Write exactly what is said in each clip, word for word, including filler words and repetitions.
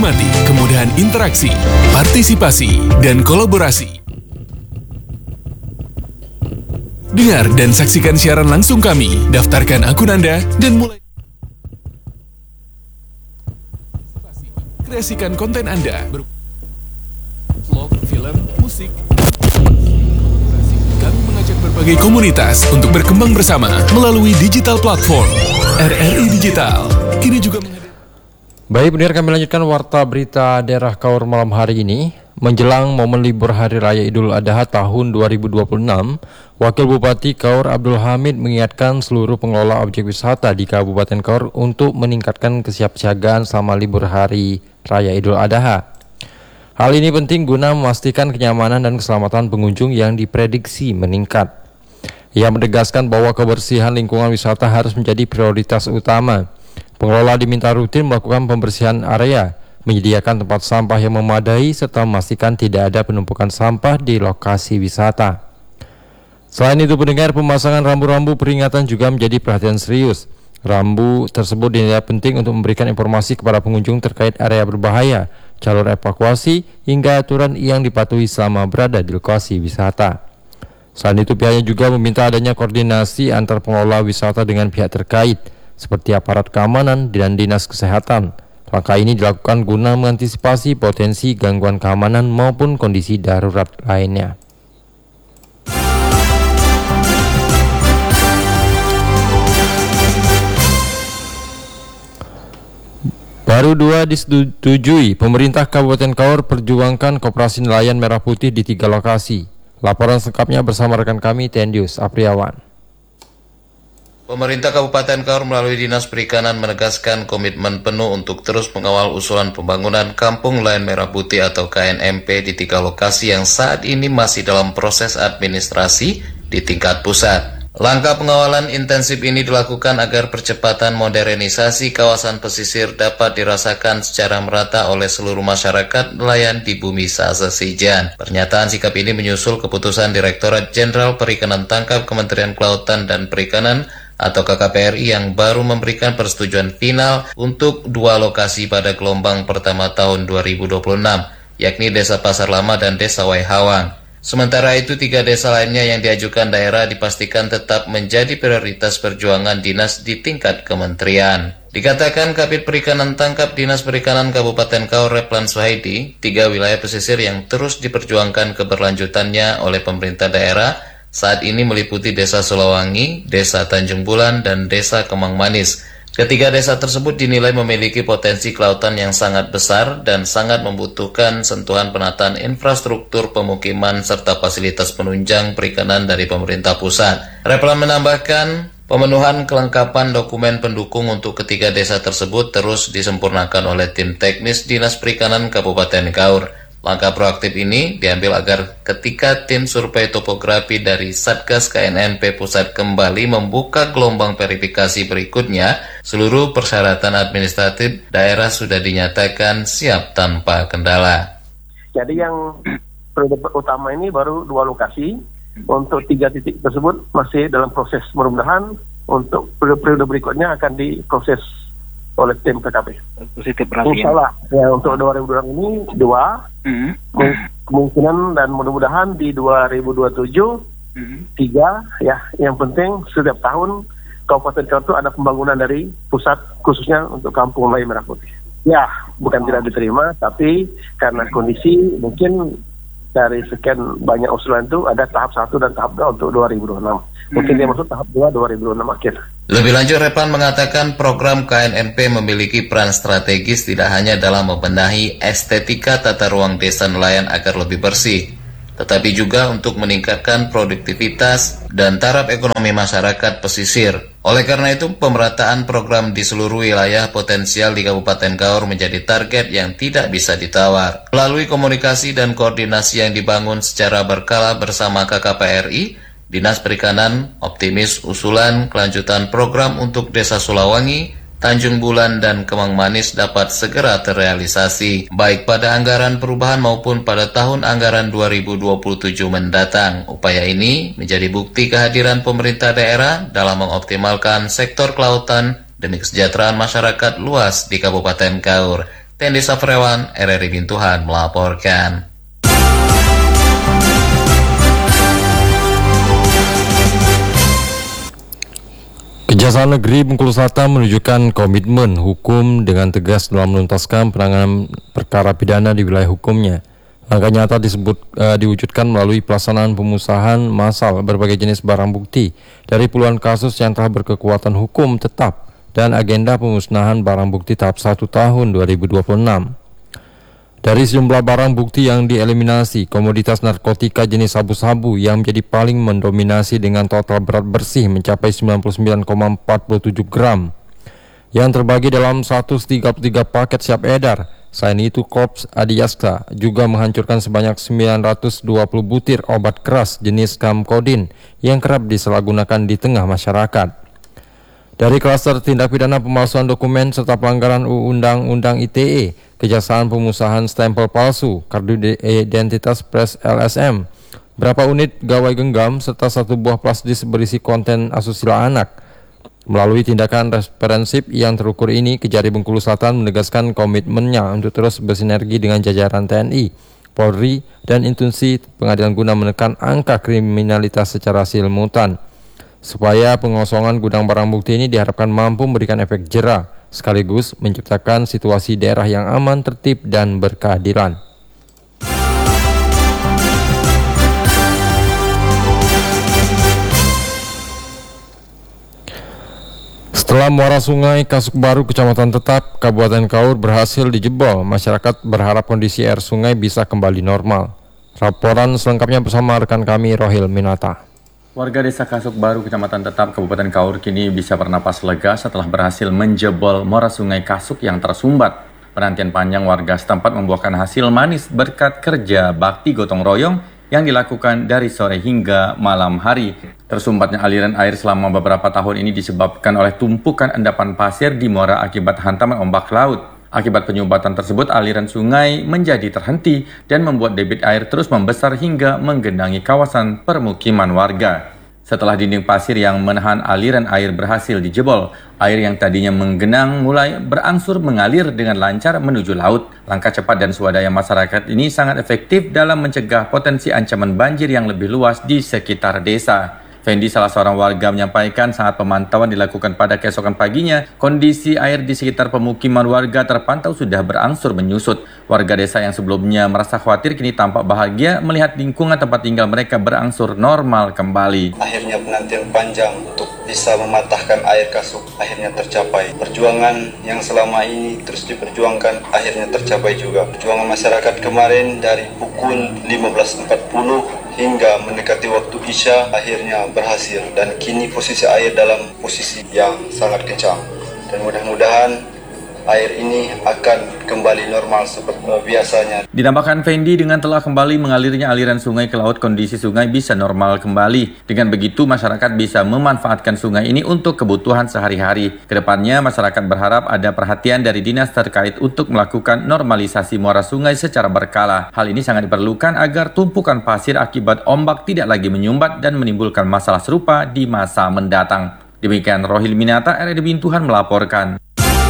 Nikmati kemudahan interaksi, partisipasi, dan kolaborasi. Dengar dan saksikan siaran langsung kami, daftarkan akun Anda, dan mulai kreasikan konten Anda. Vlog, film, musik. Kami mengajak berbagai komunitas untuk berkembang bersama melalui digital platform. R R I Digital kini juga menghadirkan. Baik, benar kami lanjutkan warta berita daerah Kaur malam hari ini. Menjelang momen libur Hari Raya Idul Adha tahun dua ribu dua puluh enam, Wakil Bupati Kaur Abdul Hamid mengingatkan seluruh pengelola objek wisata di Kabupaten Kaur untuk meningkatkan kesiapsiagaan selama libur Hari Raya Idul Adha. Hal ini penting guna memastikan kenyamanan dan keselamatan pengunjung yang diprediksi meningkat. Ia menegaskan bahwa kebersihan lingkungan wisata harus menjadi prioritas utama. Pengelola diminta rutin melakukan pembersihan area, menyediakan tempat sampah yang memadai, serta memastikan tidak ada penumpukan sampah di lokasi wisata. Selain itu, pendengar, pemasangan rambu-rambu peringatan juga menjadi perhatian serius. Rambu tersebut dinilai penting untuk memberikan informasi kepada pengunjung terkait area berbahaya, jalur evakuasi, hingga aturan yang dipatuhi selama berada di lokasi wisata. Selain itu, pihaknya juga meminta adanya koordinasi antar pengelola wisata dengan pihak terkait, seperti aparat keamanan dan dinas kesehatan. Langkah ini dilakukan guna mengantisipasi potensi gangguan keamanan maupun kondisi darurat lainnya. Baru dua disetujui, pemerintah Kabupaten Kaur perjuangkan Koperasi Nelayan Merah Putih di tiga lokasi. Laporan selengkapnya bersama rekan kami Tendius Apriawan. Pemerintah Kabupaten Kaur melalui Dinas Perikanan menegaskan komitmen penuh untuk terus mengawal usulan pembangunan Kampung Nelayan Merah Putih atau K N M P di tiga lokasi yang saat ini masih dalam proses administrasi di tingkat pusat. Langkah pengawalan intensif ini dilakukan agar percepatan modernisasi kawasan pesisir dapat dirasakan secara merata oleh seluruh masyarakat nelayan di bumi Sasasijan. Pernyataan sikap ini menyusul keputusan Direktorat Jenderal Perikanan Tangkap Kementerian Kelautan dan Perikanan atau K K P R I yang baru memberikan persetujuan final untuk dua lokasi pada gelombang pertama tahun dua ribu dua puluh enam, yakni Desa Pasar Lama dan Desa Waihawang. Sementara itu, tiga desa lainnya yang diajukan daerah dipastikan tetap menjadi prioritas perjuangan dinas di tingkat kementerian. Dikatakan Kabid Perikanan Tangkap Dinas Perikanan Kabupaten Kaur Replan Suhaidi, tiga wilayah pesisir yang terus diperjuangkan keberlanjutannya oleh pemerintah daerah saat ini meliputi Desa Sulawangi, Desa Tanjung Bulan, dan Desa Kemang Manis. Ketiga desa tersebut dinilai memiliki potensi kelautan yang sangat besar dan sangat membutuhkan sentuhan penataan infrastruktur pemukiman serta fasilitas penunjang perikanan dari pemerintah pusat. Replan menambahkan, pemenuhan kelengkapan dokumen pendukung untuk ketiga desa tersebut terus disempurnakan oleh tim teknis Dinas Perikanan Kabupaten Kaur. Langkah proaktif ini diambil agar ketika tim survei topografi dari Satgas K N M P Pusat kembali membuka gelombang verifikasi berikutnya, seluruh persyaratan administratif daerah sudah dinyatakan siap tanpa kendala. Jadi yang periode utama ini baru dua lokasi, untuk tiga titik tersebut masih dalam proses, mudah-mudahan untuk periode berikutnya akan diproses oleh tim K K P. Positif berarti. Insya Allah ya, untuk dua ribu dua puluh enam ini dua, mm-hmm. kemungkinan dan mudah-mudahan di dua ribu dua puluh tujuh mm-hmm. tiga ya. Yang penting setiap tahun Kabupaten Kaur itu ada pembangunan dari pusat khususnya untuk Kampung Nelayan Merah Putih. Ya, bukan oh. tidak diterima, tapi karena kondisi mungkin dari sekian banyak usulan itu ada tahap satu dan tahap dua untuk dua ribu dua puluh enam. Mungkin dia masuk tahap dua dua ribu dua puluh enam akhir. Lebih lanjut, Replan mengatakan program K N M P memiliki peran strategis tidak hanya dalam membenahi estetika tata ruang desa nelayan agar lebih bersih, tetapi juga untuk meningkatkan produktivitas dan taraf ekonomi masyarakat pesisir. Oleh karena itu, pemerataan program di seluruh wilayah potensial di Kabupaten Kaur menjadi target yang tidak bisa ditawar. Melalui komunikasi dan koordinasi yang dibangun secara berkala bersama K K P R I, Dinas Perikanan optimis usulan kelanjutan program untuk Desa Sulawangi, Tanjung Bulan, dan Kemang Manis dapat segera terrealisasi, baik pada anggaran perubahan maupun pada tahun anggaran dua ribu dua puluh tujuh mendatang. Upaya ini menjadi bukti kehadiran pemerintah daerah dalam mengoptimalkan sektor kelautan demi kesejahteraan masyarakat luas di Kabupaten Kaur. Fendi Safrewan, R R I Bintuhan melaporkan. Kejaksaan Negeri Bengkulu Selatan menunjukkan komitmen hukum dengan tegas dalam menuntaskan penanganan perkara pidana di wilayah hukumnya. Langkah nyata disebut uh, diwujudkan melalui pelaksanaan pemusnahan massal berbagai jenis barang bukti dari puluhan kasus yang telah berkekuatan hukum tetap dan agenda pemusnahan barang bukti tahap satu tahun dua ribu dua puluh enam. Dari sejumlah barang bukti yang dieliminasi, komoditas narkotika jenis sabu-sabu yang menjadi paling mendominasi dengan total berat bersih mencapai sembilan puluh sembilan koma empat tujuh gram yang terbagi dalam seratus tiga puluh tiga paket siap edar. Selain itu, Korps Adiaksa juga menghancurkan sebanyak sembilan ratus dua puluh butir obat keras jenis kamkodin yang kerap disalahgunakan di tengah masyarakat. Dari klaster tindak pidana pemalsuan dokumen serta pelanggaran Undang-Undang I T E, Kejaksaan pemusnahan stempel palsu, kartu identitas pres L S M, berapa unit gawai genggam, serta satu buah plastis berisi konten asusila anak. Melalui tindakan reprensif yang terukur ini, Kejari Bengkulu Selatan menegaskan komitmennya untuk terus bersinergi dengan jajaran T N I, Polri, dan institusi pengadilan guna menekan angka kriminalitas secara simultan. Supaya pengosongan gudang barang bukti ini diharapkan mampu memberikan efek jera, sekaligus menciptakan situasi daerah yang aman, tertib, dan berkeadilan. Setelah muara sungai Kasuk Baru, Kecamatan Tetap, Kabupaten Kaur berhasil dijebol, masyarakat berharap kondisi air sungai bisa kembali normal. Laporan selengkapnya bersama rekan kami Rohil Minata. Warga desa Kasuk Baru, Kecamatan Tetap, Kabupaten Kaur kini bisa bernapas lega setelah berhasil menjebol muara sungai Kasuk yang tersumbat. Penantian panjang warga setempat membuahkan hasil manis berkat kerja bakti gotong royong yang dilakukan dari sore hingga malam hari. Tersumbatnya aliran air selama beberapa tahun ini disebabkan oleh tumpukan endapan pasir di muara akibat hantaman ombak laut. Akibat penyumbatan tersebut, aliran sungai menjadi terhenti dan membuat debit air terus membesar hingga menggenangi kawasan permukiman warga. Setelah dinding pasir yang menahan aliran air berhasil dijebol, air yang tadinya menggenang mulai berangsur mengalir dengan lancar menuju laut. Langkah cepat dan swadaya masyarakat ini sangat efektif dalam mencegah potensi ancaman banjir yang lebih luas di sekitar desa. Fendi, salah seorang warga, menyampaikan saat pemantauan dilakukan pada keesokan paginya, kondisi air di sekitar pemukiman warga terpantau sudah berangsur menyusut. Warga desa yang sebelumnya merasa khawatir kini tampak bahagia melihat lingkungan tempat tinggal mereka berangsur normal kembali. Akhirnya penantian panjang untuk bisa mematahkan air Kasuk akhirnya tercapai. Perjuangan yang selama ini terus diperjuangkan akhirnya tercapai juga. Perjuangan masyarakat kemarin dari pukul lima belas empat puluh hingga mendekati waktu Isya akhirnya berhasil, dan kini posisi air dalam posisi yang sangat kencang, dan mudah-mudahan air ini akan kembali normal seperti biasanya. Ditambahkan Fendi, dengan telah kembali mengalirnya aliran sungai ke laut, kondisi sungai bisa normal kembali. Dengan begitu, masyarakat bisa memanfaatkan sungai ini untuk kebutuhan sehari-hari. Kedepannya, masyarakat berharap ada perhatian dari dinas terkait untuk melakukan normalisasi muara sungai secara berkala. Hal ini sangat diperlukan agar tumpukan pasir akibat ombak tidak lagi menyumbat dan menimbulkan masalah serupa di masa mendatang. Demikian Rohil Minata, R R I Bintuhan melaporkan.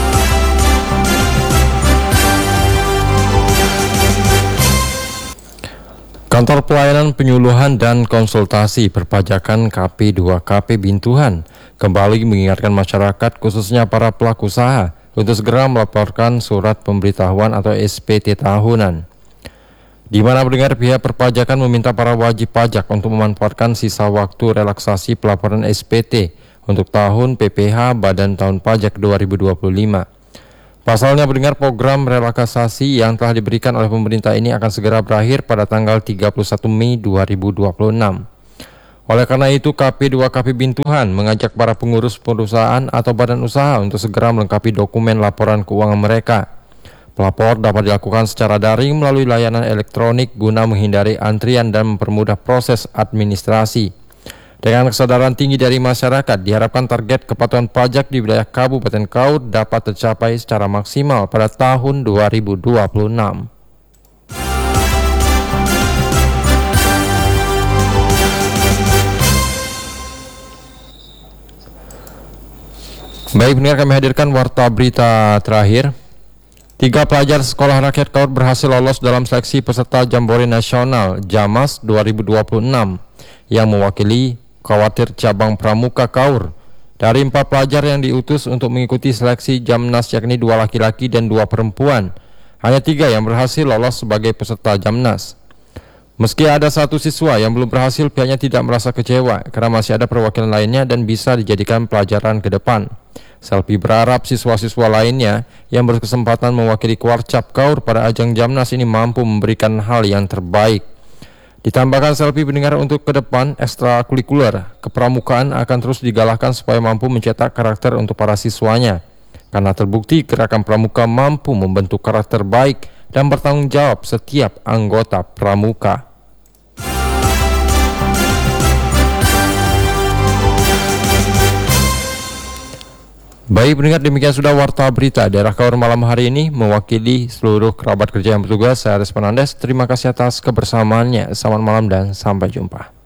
Kantor Pelayanan Penyuluhan dan Konsultasi Perpajakan K P dua K P Bintuhan kembali mengingatkan masyarakat, khususnya para pelaku usaha, untuk segera melaporkan surat pemberitahuan atau S P T tahunan, di mana mendengar pihak perpajakan meminta para wajib pajak untuk memanfaatkan sisa waktu relaksasi pelaporan S P T untuk tahun P P H Badan Tahun Pajak dua ribu dua puluh lima. Pasalnya, mendengar program relaksasi yang telah diberikan oleh pemerintah ini akan segera berakhir pada tanggal tiga puluh satu Mei dua ribu dua puluh enam. Oleh karena itu, K P dua K P Bintuhan mengajak para pengurus perusahaan atau badan usaha untuk segera melengkapi dokumen laporan keuangan mereka. Pelapor dapat dilakukan secara daring melalui layanan elektronik guna menghindari antrian dan mempermudah proses administrasi. Dengan kesadaran tinggi dari masyarakat, diharapkan target kepatuhan pajak di wilayah Kabupaten Kaur dapat tercapai secara maksimal pada tahun dua ribu dua puluh enam. Baik, pendengar, kami hadirkan warta berita terakhir. Tiga pelajar Sekolah Rakyat Kaur berhasil lolos dalam seleksi peserta Jambore Nasional Jamas dua ribu dua puluh enam yang mewakili Khawatir Cabang Pramuka Kaur. Dari empat pelajar yang diutus untuk mengikuti seleksi Jamnas, yakni dua laki-laki dan dua perempuan, hanya tiga yang berhasil lolos sebagai peserta Jamnas. Meski ada satu siswa yang belum berhasil, pihaknya tidak merasa kecewa karena masih ada perwakilan lainnya dan bisa dijadikan pelajaran ke depan. Selvi berharap siswa-siswa lainnya yang berkesempatan mewakili Kwarcap Kaur pada ajang Jamnas ini mampu memberikan hal yang terbaik. Ditambahkan, Selvi mendengar untuk ke depan ekstrakurikuler kepramukaan akan terus digalakkan supaya mampu mencetak karakter untuk para siswanya. Karena terbukti gerakan pramuka mampu membentuk karakter baik dan bertanggung jawab setiap anggota pramuka. Baik pendengar, demikian sudah Warta Berita Daerah Kaur malam hari ini. Mewakili seluruh kerabat kerja yang bertugas, saya Aris Penandes. Terima kasih atas kebersamaannya. Selamat malam dan sampai jumpa.